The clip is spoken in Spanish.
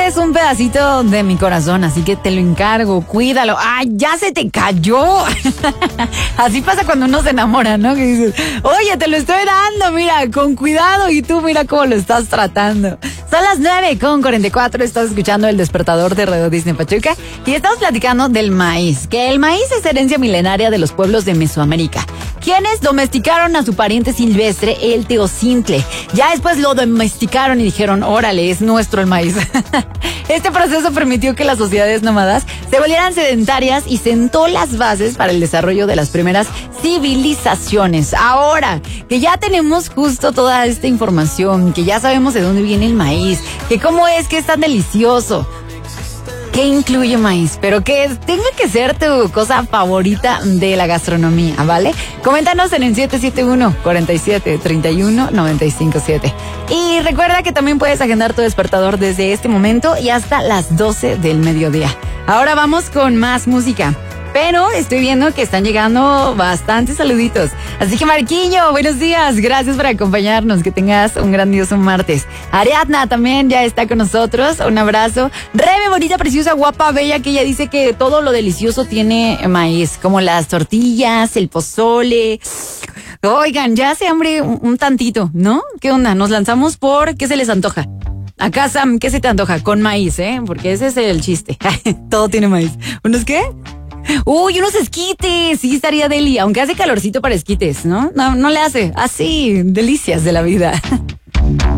es un pedacito de mi corazón, así que te lo encargo, cuídalo. ¡Ay, ya se te cayó! Así pasa cuando uno se enamora, ¿no? Que dices, oye, te lo estoy dando, mira, con cuidado, y tú mira cómo lo estás tratando. Son las 9:44, estás escuchando El Despertador de Radio Disney Pachuca y estamos platicando del maíz, que el maíz es herencia milenaria de los pueblos de Mesoamérica, quienes domesticaron a su pariente silvestre, el teocintle. Ya después lo domesticaron y dijeron, órale, es nuestro el maíz. Este proceso permitió que las sociedades nómadas se volvieran sedentarias y sentó las bases para el desarrollo de las primeras civilizaciones. Ahora que ya tenemos justo toda esta información, que ya sabemos de dónde viene el maíz, que cómo es que es tan delicioso, ¿qué incluye maíz? Pero que tenga que ser tu cosa favorita de la gastronomía, ¿vale? Coméntanos en el 771-47-31-957. Y recuerda que también puedes agendar tu despertador desde este momento y hasta las 12 del mediodía. Ahora vamos con más música. Pero estoy viendo que están llegando bastantes saluditos. Así que Marquiño, buenos días. Gracias por acompañarnos. Que tengas un grandioso martes. Ariadna también ya está con nosotros. Un abrazo. Rebe, bonita, preciosa, guapa, bella, que ella dice que todo lo delicioso tiene maíz. Como las tortillas, el pozole. Oigan, ya hace hambre un tantito, ¿no? ¿Qué onda? Nos lanzamos por ¿qué se les antoja? Acá, Sam, ¿qué se te antoja? Con maíz, ¿eh? Porque ese es el chiste. Todo tiene maíz. ¿Unos qué? Uy, unos esquites, sí estaría deli, aunque hace calorcito para esquites, ¿no? No le hace, así, delicias de la vida.